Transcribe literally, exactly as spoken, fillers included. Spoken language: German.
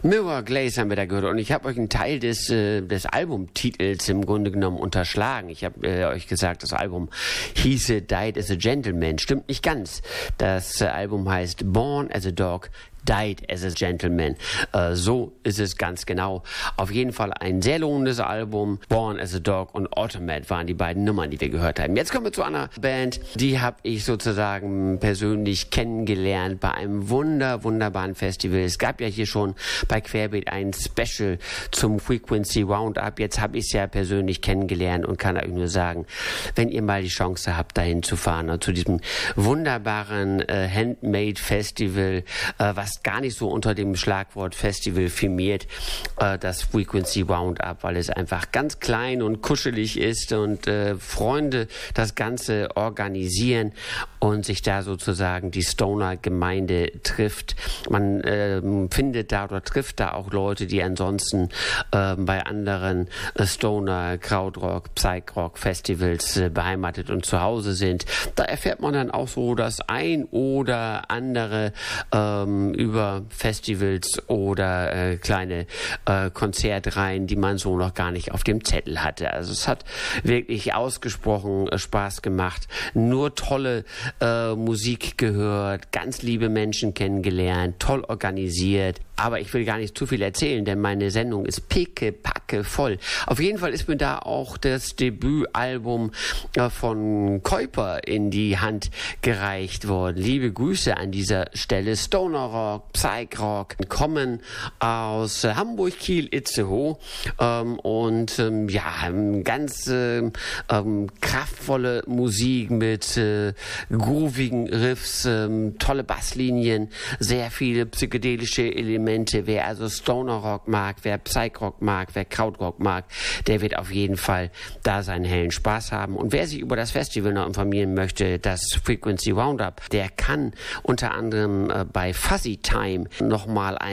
Mirror Glaze haben wir da gehört und ich habe euch einen Teil des, äh, des Albumtitels im Grunde genommen unterschlagen. Ich habe äh, euch gesagt, das Album hieße Died as a Gentleman. Stimmt nicht ganz. Das äh, Album heißt Born as a Dog, Died as a Gentleman. Äh, so ist es ganz genau. Auf jeden Fall ein sehr lohnendes Album. Born as a Dog und Automat waren die beiden Nummern, die wir gehört haben. Jetzt kommen wir zu einer Band, die habe ich sozusagen persönlich kennengelernt bei einem wunder, wunderbaren Festival. Es gab ja hier schon bei Querbeet ein Special zum Frequency Roundup. Jetzt habe ich es ja persönlich kennengelernt und kann euch nur sagen, wenn ihr mal die Chance habt, dahin zu fahren und zu diesem wunderbaren äh, Handmade Festival, äh, was gar nicht so unter dem Schlagwort Festival firmiert, äh, das Frequency Roundup, weil es einfach ganz klein und kuschelig ist und äh, Freunde das Ganze organisieren und sich da sozusagen die Stoner-Gemeinde trifft. Man äh, findet da oder trifft da auch Leute, die ansonsten äh, bei anderen äh, Stoner, Krautrock, Psychrock Festivals äh, beheimatet und zu Hause sind. Da erfährt man dann auch so das ein oder andere ähm, über Festivals oder äh, kleine äh, Konzertreihen, die man so noch gar nicht auf dem Zettel hatte. Also es hat wirklich ausgesprochen äh, Spaß gemacht. Nur tolle äh, Musik gehört, ganz liebe Menschen kennengelernt, toll organisiert. Aber ich will gar nicht zu viel erzählen, denn meine Sendung ist pickepacke voll. Auf jeden Fall ist mir da auch das Debütalbum äh, von Kuiper in die Hand gereicht worden. Liebe Grüße an dieser Stelle. Stoner Rock, Psychrock kommen aus äh, Hamburg, Kiel, Itzehoe ähm, und ähm, ja, ganz äh, ähm, kraftvolle Musik mit äh, groovigen Riffs, ähm, tolle Basslinien, sehr viele psychedelische Elemente. Wer also Stoner Rock mag, wer Psychrock mag, wer Krautrock mag, der wird auf jeden Fall da seinen hellen Spaß haben. Und wer sich über das Festival noch informieren möchte, das Frequency Roundup, der kann unter anderem äh, bei Fuzzy Time nochmal ein